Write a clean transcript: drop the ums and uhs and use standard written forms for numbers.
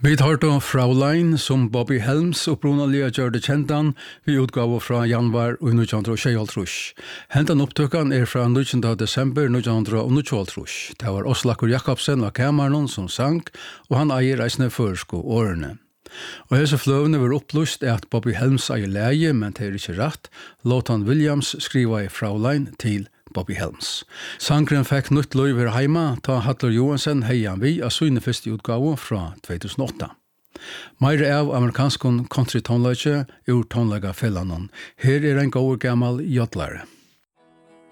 Vi tar då Fraulein som Bobby Helms upprunalega gjorde kjentan vi utgave fra januar 1926. Hentan upptökan fra 19. desember 1926. Det var Oslakur Jakobsen av Kamernon som sang, og han eier reisende førsko årene. Og hese fløvene var opplust at Bobby Helms eier leie, men det ikke rett. Låtan Williams skriva i Fraulein til Bobby Helms. Sangren fikk nytt løy her heima, ta Hattler Johansen heian vi av sine første utgave fra 2008. Meire av amerikanskon country tonlage ur tonlaga fellanon. Her en god gammal jodlare.